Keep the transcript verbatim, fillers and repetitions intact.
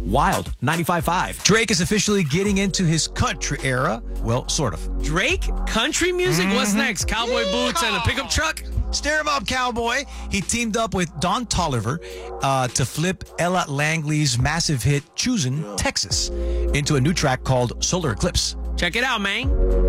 Wild ninety-five point five. Drake is officially getting into his country era. Well, sort of. Drake? Country music? Mm-hmm. What's next? Cowboy boots and a pickup truck? Stir him up, cowboy. He teamed up with Don Toliver uh, to flip Ella Langley's massive hit Choosin', Texas into a new track called Solar Eclipse. Check it out, man.